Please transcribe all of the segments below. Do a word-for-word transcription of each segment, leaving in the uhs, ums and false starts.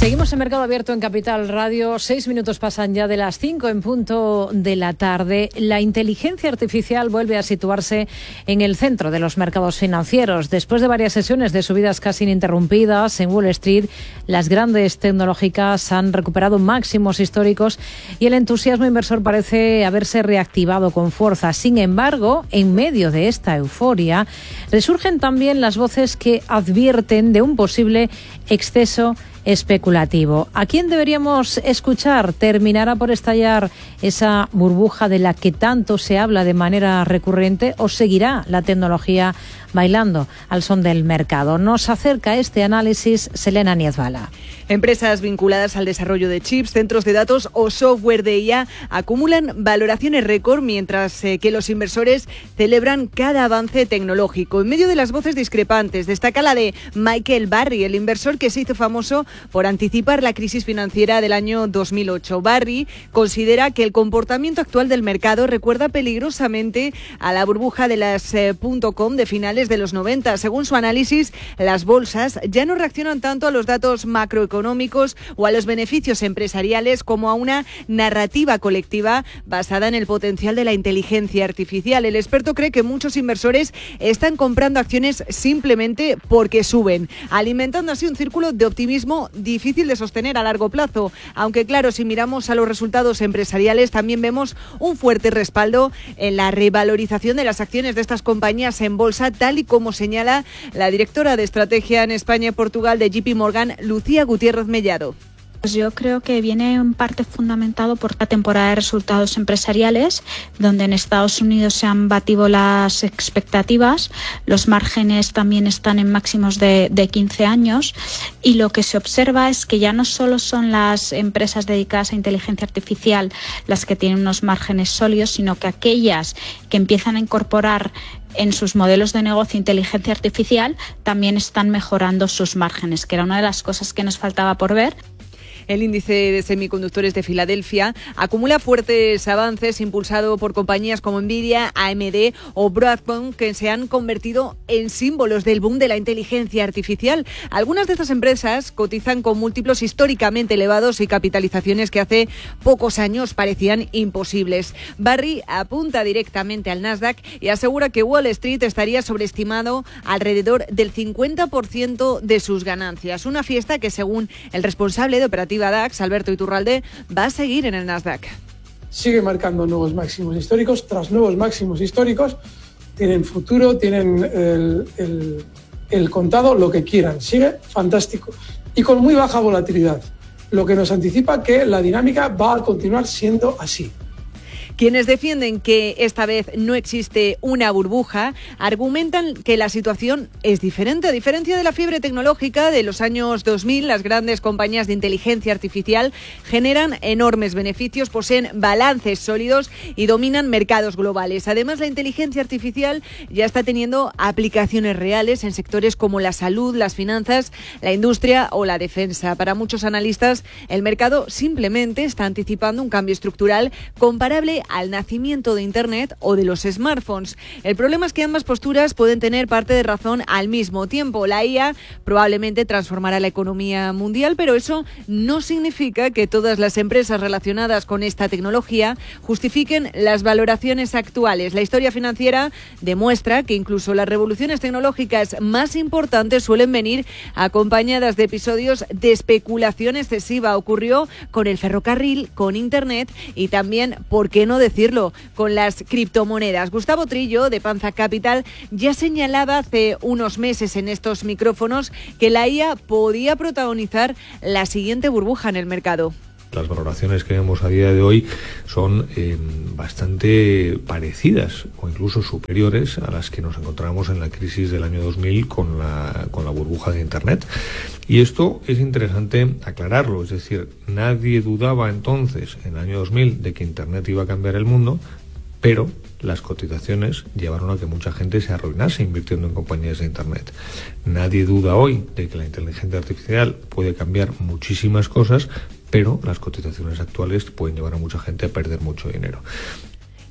Seguimos en Mercado Abierto en Capital Radio. Seis minutos pasan ya de las cinco en punto de la tarde. La inteligencia artificial vuelve a situarse en el centro de los mercados financieros. Después de varias sesiones de subidas casi ininterrumpidas en Wall Street, las grandes tecnológicas han recuperado máximos históricos y el entusiasmo inversor parece haberse reactivado con fuerza. Sin embargo, en medio de esta euforia, resurgen también las voces que advierten de un posible exceso especulativo. ¿A quién deberíamos escuchar? ¿Terminará por estallar esa burbuja de la que tanto se habla de manera recurrente o seguirá la tecnología bailando al son del mercado? Nos acerca este análisis Selena Niezbala. Empresas vinculadas al desarrollo de chips, centros de datos o software de I A acumulan valoraciones récord, mientras eh, que los inversores celebran cada avance tecnológico. En medio de las voces discrepantes, destaca la de Michael Burry, el inversor que se hizo famoso por anticipar la crisis financiera del año dos mil ocho. Burry considera que el comportamiento actual del mercado recuerda peligrosamente a la burbuja de las eh, .com de finales de los noventa. Según su análisis, las bolsas ya no reaccionan tanto a los datos macroeconómicos o a los beneficios empresariales como a una narrativa colectiva basada en el potencial de la inteligencia artificial. El experto cree que muchos inversores están comprando acciones simplemente porque suben, alimentando así un círculo de optimismo difícil de sostener a largo plazo. Aunque claro, si miramos a los resultados empresariales, también vemos un fuerte respaldo en la revalorización de las acciones de estas compañías en bolsa, tal y como señala la directora de estrategia en España y Portugal de J P Morgan, Lucía Gutiérrez Mellado. Pues yo creo que viene en parte fundamentado por la temporada de resultados empresariales, donde en Estados Unidos se han batido las expectativas, los márgenes también están en máximos de, de quince años, y lo que se observa es que ya no solo son las empresas dedicadas a inteligencia artificial las que tienen unos márgenes sólidos, sino que aquellas que empiezan a incorporar en sus modelos de negocio inteligencia artificial también están mejorando sus márgenes, que era una de las cosas que nos faltaba por ver. El índice de semiconductores de Filadelfia acumula fuertes avances impulsado por compañías como Nvidia, A M D o Broadcom, que se han convertido en símbolos del boom de la inteligencia artificial. Algunas de estas empresas cotizan con múltiplos históricamente elevados y capitalizaciones que hace pocos años parecían imposibles. Burry apunta directamente al Nasdaq y asegura que Wall Street estaría sobreestimado alrededor del cincuenta por ciento de sus ganancias. Una fiesta que, según el responsable de operativas DAX, Alberto Iturralde, va a seguir en el Nasdaq. Sigue marcando nuevos máximos históricos, tras nuevos máximos históricos, tienen futuro, tienen el, el, el contado, lo que quieran, sigue fantástico y con muy baja volatilidad, lo que nos anticipa que la dinámica va a continuar siendo así. Quienes defienden que esta vez no existe una burbuja argumentan que la situación es diferente. A diferencia de la fiebre tecnológica de los años dos mil, las grandes compañías de inteligencia artificial generan enormes beneficios, poseen balances sólidos y dominan mercados globales. Además, la inteligencia artificial ya está teniendo aplicaciones reales en sectores como la salud, las finanzas, la industria o la defensa. Para muchos analistas, el mercado simplemente está anticipando un cambio estructural comparable al nacimiento de Internet o de los smartphones. El problema es que ambas posturas pueden tener parte de razón al mismo tiempo. La I A probablemente transformará la economía mundial, pero eso no significa que todas las empresas relacionadas con esta tecnología justifiquen las valoraciones actuales. La historia financiera demuestra que incluso las revoluciones tecnológicas más importantes suelen venir acompañadas de episodios de especulación excesiva. Ocurrió con el ferrocarril, con Internet y también, ¿por qué no decirlo?, con las criptomonedas. Gustavo Trillo, de Panza Capital, ya señalaba hace unos meses en estos micrófonos que la I A podía protagonizar la siguiente burbuja en el mercado. Las valoraciones que vemos a día de hoy son eh, bastante parecidas o incluso superiores a las que nos encontramos en la crisis del año dos mil con la, con la burbuja de Internet. Y esto es interesante aclararlo, es decir, nadie dudaba entonces, en el año dos mil, de que Internet iba a cambiar el mundo, pero las cotizaciones llevaron a que mucha gente se arruinase invirtiendo en compañías de Internet. Nadie duda hoy de que la inteligencia artificial puede cambiar muchísimas cosas, pero las cotizaciones actuales pueden llevar a mucha gente a perder mucho dinero.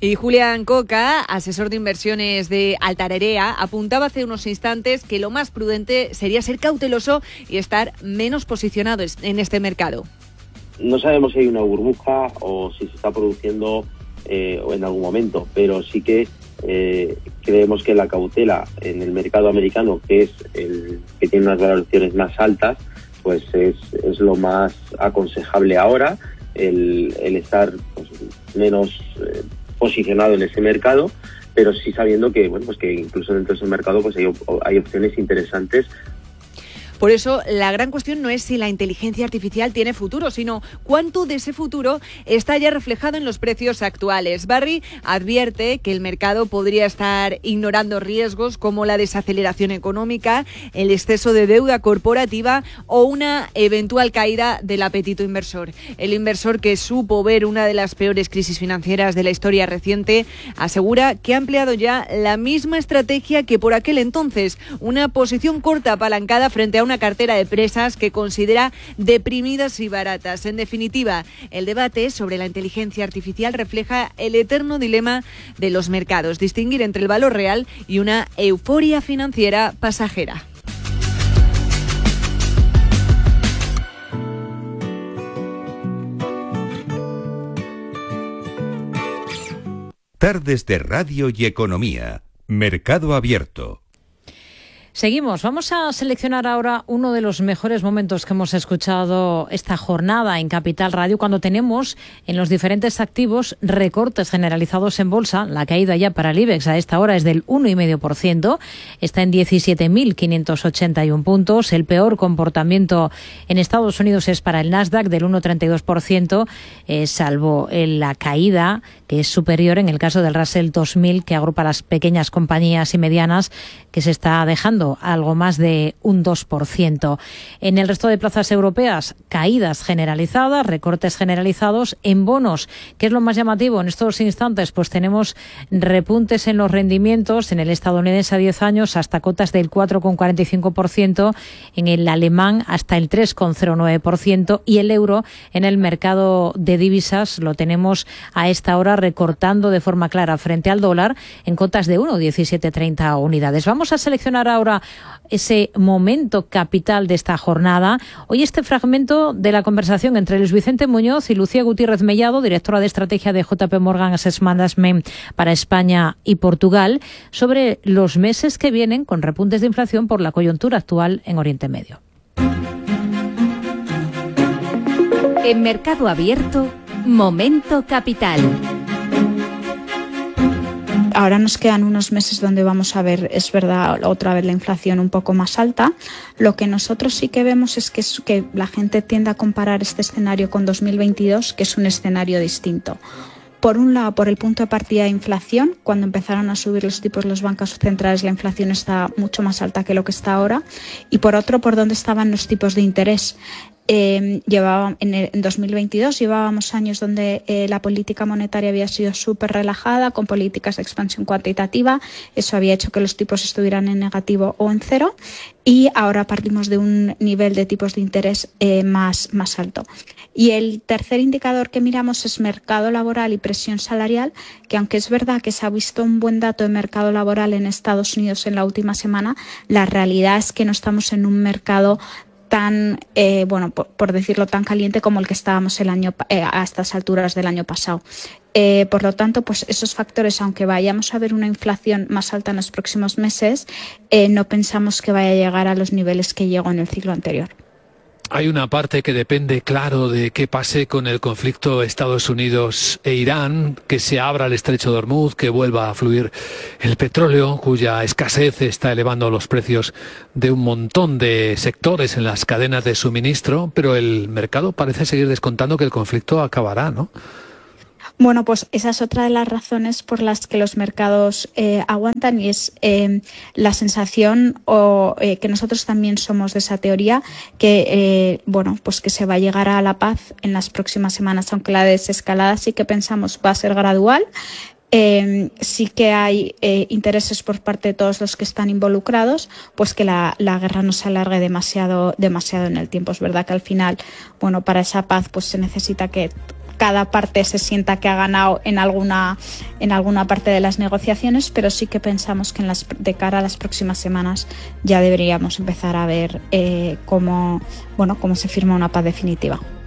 Y Julián Coca, asesor de inversiones de Altarerea, apuntaba hace unos instantes que lo más prudente sería ser cauteloso y estar menos posicionado en este mercado. No sabemos si hay una burbuja o si se está produciendo eh, o en algún momento, pero sí que eh, creemos que la cautela en el mercado americano, que es el que tiene unas valoraciones más altas, pues es, es lo más aconsejable ahora, el, el estar pues, menos eh, posicionado en ese mercado, pero sí sabiendo que bueno pues que incluso dentro de ese mercado pues hay, hay opciones interesantes. Por eso, la gran cuestión no es si la inteligencia artificial tiene futuro, sino cuánto de ese futuro está ya reflejado en los precios actuales. Barry advierte que el mercado podría estar ignorando riesgos como la desaceleración económica, el exceso de deuda corporativa o una eventual caída del apetito inversor. El inversor, que supo ver una de las peores crisis financieras de la historia reciente, asegura que ha empleado ya la misma estrategia que por aquel entonces, una posición corta apalancada frente a una una cartera de presas que considera deprimidas y baratas. En definitiva, el debate sobre la inteligencia artificial refleja el eterno dilema de los mercados, distinguir entre el valor real y una euforia financiera pasajera. Tardes de Radio y Economía. Mercado Abierto. Seguimos. Vamos a seleccionar ahora uno de los mejores momentos que hemos escuchado esta jornada en Capital Radio, cuando tenemos en los diferentes activos recortes generalizados en bolsa. La caída ya para el IBEX a esta hora es del uno coma cinco por ciento, está en diecisiete mil quinientos ochenta y uno puntos. El peor comportamiento en Estados Unidos es para el Nasdaq, del uno coma treinta y dos por ciento, eh, salvo en la caída, que es superior en el caso del Russell dos mil, que agrupa las pequeñas compañías y medianas, que se está dejando algo más de un dos por ciento. En el resto de plazas europeas, caídas generalizadas, recortes generalizados. En bonos, ¿qué es lo más llamativo en estos instantes? Pues tenemos repuntes en los rendimientos, en el estadounidense a diez años hasta cotas del cuatro coma cuarenta y cinco por ciento, en el alemán hasta el tres coma cero nueve por ciento, y el euro en el mercado de divisas lo tenemos a esta hora recortando de forma clara frente al dólar en cotas de uno coma diecisiete treinta unidades. Vamos a seleccionar ahora ese momento capital de esta jornada. Hoy este fragmento de la conversación entre Luis Vicente Muñoz y Lucía Gutiérrez Mellado, directora de estrategia de J P Morgan Asset Management para España y Portugal, sobre los meses que vienen con repuntes de inflación por la coyuntura actual en Oriente Medio. En Mercado Abierto, Momento Capital. Ahora nos quedan unos meses donde vamos a ver, es verdad, otra vez la inflación un poco más alta. Lo que nosotros sí que vemos es que, es que la gente tiende a comparar este escenario con dos mil veintidós, que es un escenario distinto. Por un lado, por el punto de partida de inflación, cuando empezaron a subir los tipos los bancos centrales, la inflación está mucho más alta que lo que está ahora. Y por otro, por dónde estaban los tipos de interés. Eh, llevaba, en, el, en dos mil veintidós llevábamos años donde eh, la política monetaria había sido súper relajada, con políticas de expansión cuantitativa. Eso había hecho que los tipos estuvieran en negativo o en cero, y ahora partimos de un nivel de tipos de interés eh, más, más alto. Y el tercer indicador que miramos es mercado laboral y presión salarial, que aunque es verdad que se ha visto un buen dato de mercado laboral en Estados Unidos en la última semana, la realidad es que no estamos en un mercado tan, eh, bueno, por, por decirlo, tan caliente como el que estábamos el año eh, a estas alturas del año pasado. Eh, por lo tanto, pues esos factores, aunque vayamos a ver una inflación más alta en los próximos meses, eh, no pensamos que vaya a llegar a los niveles que llegó en el ciclo anterior. Hay una parte que depende, claro, de qué pase con el conflicto Estados Unidos e Irán, que se abra el estrecho de Hormuz, que vuelva a fluir el petróleo, cuya escasez está elevando los precios de un montón de sectores en las cadenas de suministro, pero el mercado parece seguir descontando que el conflicto acabará, ¿no? Bueno, pues esa es otra de las razones por las que los mercados eh, aguantan, y es eh, la sensación o eh, que nosotros también somos de esa teoría, que eh, bueno, pues que se va a llegar a la paz en las próximas semanas, aunque la desescalada sí que pensamos va a ser gradual. Eh, sí que hay eh, intereses por parte de todos los que están involucrados, pues que la, la guerra no se alargue demasiado, demasiado en el tiempo. Es verdad que al final, bueno, para esa paz pues se necesita que cada parte se sienta que ha ganado en alguna, en alguna parte de las negociaciones, pero sí que pensamos que en las, de cara a las próximas semanas ya deberíamos empezar a ver eh, cómo, bueno, cómo se firma una paz definitiva.